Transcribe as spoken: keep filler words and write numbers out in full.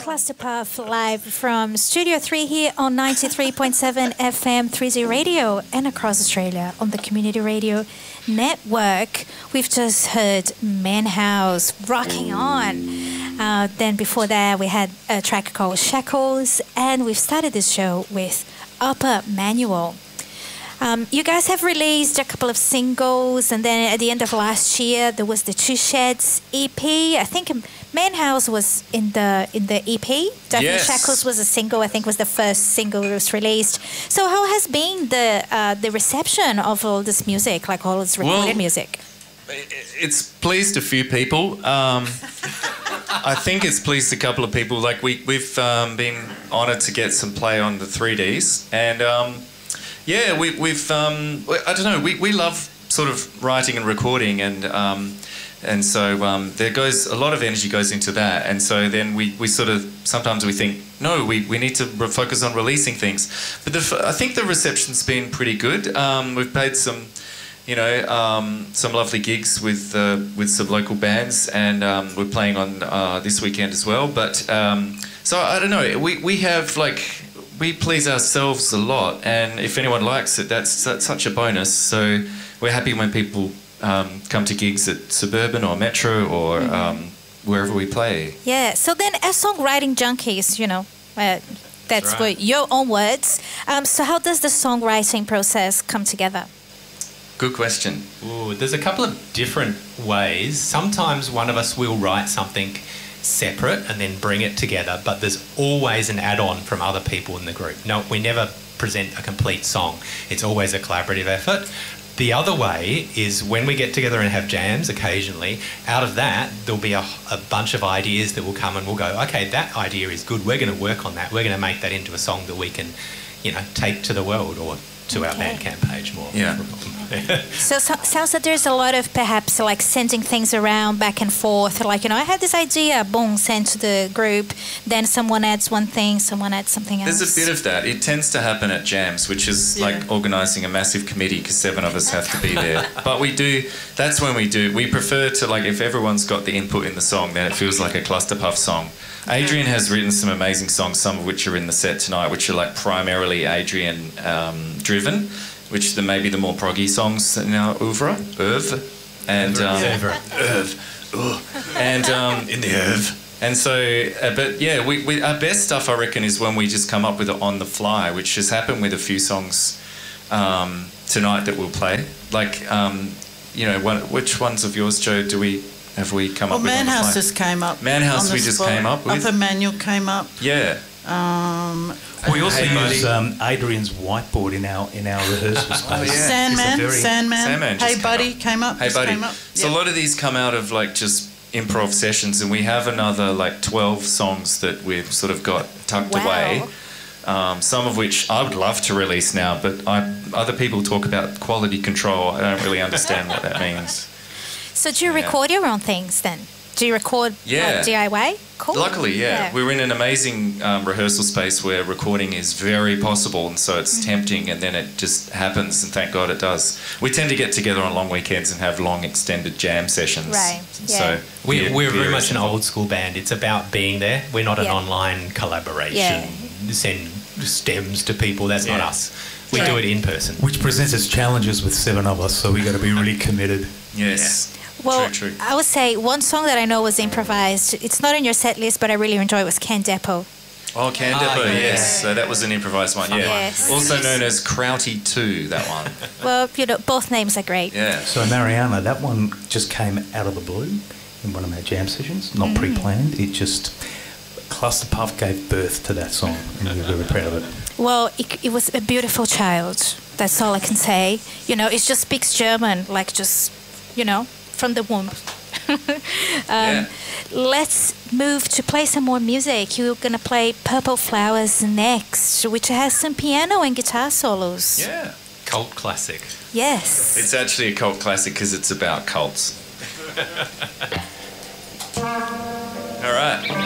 Clusterpuff live from Studio three here on ninety-three point seven F M three Z Radio and across Australia on the Community Radio Network. We've just heard Manhouse rocking on. Uh, then before that we had a track called Shackles, and we've started this show with Upper Manual. Um, you guys have released a couple of singles, and then at the end of last year there was the Two Sheds E P. I think Manhouse was in the in the E P. Definitely yes. Shackles was a single. I think was the first single that was released. So how has been the uh, the reception of all this music, like all this recorded well, music? It's pleased a few people. Um, I think it's pleased a couple of people. Like we we've um, been honoured to get some play on the three Ds, and um, yeah, we, we've um, I don't know. We we love sort of writing and recording, and um, and so um, there goes a lot of energy goes into that, and so then we, we sort of sometimes we think no, we, we need to re- focus on releasing things, but the, I think the reception's been pretty good. Um, we've played some. You know, um, some lovely gigs with uh, with some local bands, and um, we're playing on uh, this weekend as well. But um, so I don't know. We we have like we please ourselves a lot, and if anyone likes it, that's, that's such a bonus. So we're happy when people um, come to gigs at Suburban or Metro or mm-hmm. um, wherever we play. Yeah. So then, as songwriting junkies, you know. Uh, that's that's right. what your own words. Um, so how does the songwriting process come together? Good question. Ooh, there's a couple of different ways. Sometimes one of us will write something separate and then bring it together, but there's always an add-on from other people in the group. No, we never present a complete song. It's always a collaborative effort. The other way is when we get together and have jams occasionally, out of that there'll be a, a bunch of ideas that will come and we'll go, okay, that idea is good, we're going to work on that, we're going to make that into a song that we can, you know, take to the world or to our Okay. Bandcamp page more. Yeah. So, so sounds like there's a lot of perhaps like sending things around back and forth. Like, you know, I had this idea, boom, sent to the group. Then someone adds one thing, someone adds something else. There's a bit of that. It tends to happen at jams, which is Yeah. like organising a massive committee because seven of us have to be there. But we do, that's when we do, we prefer to, like, if everyone's got the input in the song, then it feels like a Clusterpuff song. Adrian has written some amazing songs, some of which are in the set tonight, which are like primarily Adrian um, driven, which are maybe the more proggy songs in our oeuvre, oeuvre, and um, Oeuvre. oeuvre, Ugh. and um, in the oeuvre. And so, uh, but yeah, we, we our best stuff I reckon is when we just come up with it on the fly, which has happened with a few songs um, tonight that we'll play. Like, um, you know, one, which ones of yours, Joe, do we? Have we come well, up with on the Manhouse fly? just came up. Manhouse on the we just spot. came up with. Upper Manual came up. Yeah. Um, We also Hey, use buddy. um, Adrian's whiteboard in our in our rehearsal space. Oh, yeah. Sandman, It's a very- Sandman. Sandman just Hey came Buddy up. came up. Hey just buddy. Came up. So Yep. a lot of these come out of like just improv sessions, and we have another like twelve songs that we've sort of got tucked Wow. away. Um, some of which I would love to release now, but I, other people talk about quality control. I don't really understand what that means. So do you Yeah. record your own things then? Do you record Yeah. like, D I Y? Cool. Luckily, yeah. We're in an amazing um, rehearsal space where recording is very possible, and so it's Mm-hmm. tempting, and then it just happens, and thank God it does. We tend to get together on long weekends and have long extended jam sessions. Right, So yeah. We, Vera- we're very Vera much is an involved. old school band. It's about being there. We're not an Yeah. online collaboration. Yeah. Send stems to people. That's Yeah. not us. We Yeah. do it in person. Which presents its challenges with seven of us, so we got to be really committed. Yes. Well, True, true. I would say one song that I know was improvised. It's not in your set list, but I really enjoy was Can Depot. Oh, Can Ah, Depot, yeah. yes. So that was an improvised one, yeah. Yes. Also known as Krauty two, that one. Well, you know, both names are great. Yeah. So Mariana, that one just came out of the blue in one of our jam sessions, not pre-planned. It just Clusterpuff gave birth to that song, and we're very proud of it. Well, it, it was a beautiful child. That's all I can say. You know, it just speaks German, like just, you know, from the womb. um, Yeah. Let's move to play some more music. You're going to play Purple Flowers next, which has some piano and guitar solos. Yeah. Cult classic. Yes. It's actually a cult classic because it's about cults. All right.